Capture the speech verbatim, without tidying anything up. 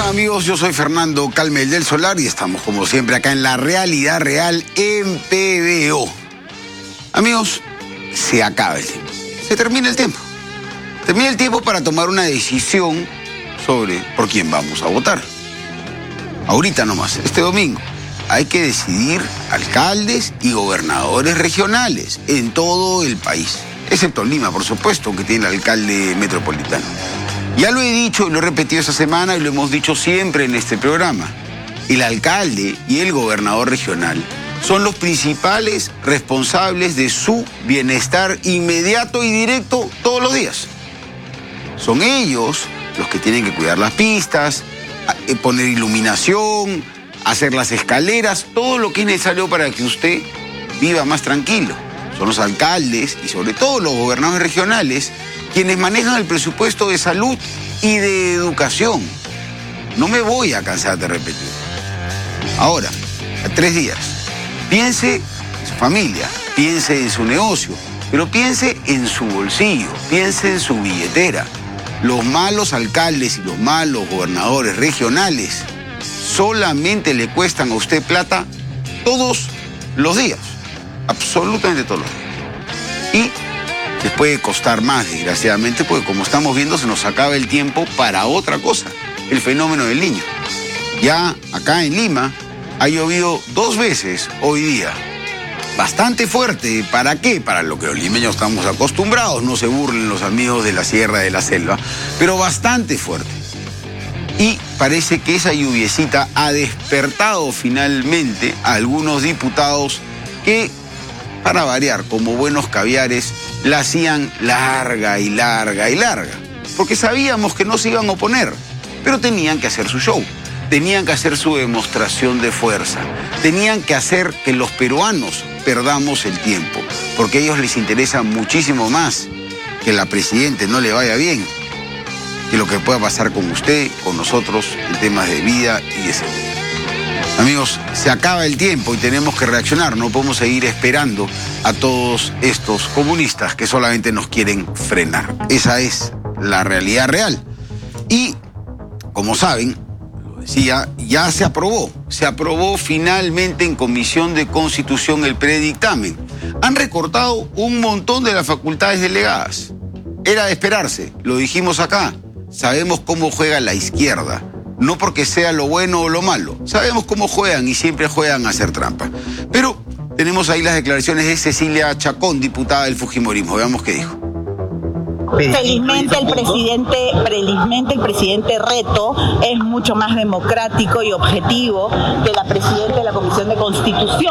Hola amigos, yo soy Fernando Calmel del Solar y estamos como siempre acá en La Realidad Real en P B O. Amigos, se acaba el tiempo, se termina el tiempo. Termina el tiempo para tomar una decisión sobre por quién vamos a votar. Ahorita nomás, este domingo, hay que decidir alcaldes y gobernadores regionales en todo el país, excepto Lima, por supuesto, que tiene el alcalde metropolitano. Ya lo he dicho y lo he repetido esta semana y lo hemos dicho siempre en este programa. El alcalde y el gobernador regional son los principales responsables de su bienestar inmediato y directo todos los días. Son ellos los que tienen que cuidar las pistas, poner iluminación, hacer las escaleras, todo lo que es necesario para que usted viva más tranquilo. Son los alcaldes y sobre todo los gobernadores regionales quienes manejan el presupuesto de salud y de educación. No me voy a cansar de repetir. Ahora, a tres días, piense en su familia, piense en su negocio, pero piense en su bolsillo, piense en su billetera. Los malos alcaldes y los malos gobernadores regionales solamente le cuestan a usted plata todos los días, absolutamente todos los días. Y les puede costar más, desgraciadamente, porque como estamos viendo, se nos acaba el tiempo para otra cosa, el fenómeno del Niño. Ya acá en Lima ha llovido dos veces hoy día, bastante fuerte. ¿Para qué? Para lo que los limeños estamos acostumbrados, no se burlen los amigos de la Sierra de la Selva, pero bastante fuerte. Y parece que esa lluviecita ha despertado finalmente a algunos diputados que, para variar, como buenos caviares, la hacían larga y larga y larga. Porque sabíamos que no se iban a oponer, pero tenían que hacer su show. Tenían que hacer su demostración de fuerza. Tenían que hacer que los peruanos perdamos el tiempo. Porque a ellos les interesa muchísimo más que la presidenta no le vaya bien que lo que pueda pasar con usted, con nosotros, en temas de vida y de salud. Amigos, se acaba el tiempo y tenemos que reaccionar. No podemos seguir esperando a todos estos comunistas que solamente nos quieren frenar. Esa es la realidad real. Y, como saben, lo decía, ya se aprobó. Se aprobó finalmente en Comisión de Constitución el predictamen. Han recortado un montón de las facultades delegadas. Era de esperarse, lo dijimos acá. Sabemos cómo juega la izquierda. No porque sea lo bueno o lo malo. Sabemos cómo juegan y siempre juegan a hacer trampa. Pero tenemos ahí las declaraciones de Cecilia Chacón, diputada del Fujimorismo. Veamos qué dijo. Felizmente el presidente, felizmente el presidente Reto es mucho más democrático y objetivo que la presidenta de la Comisión de Constitución.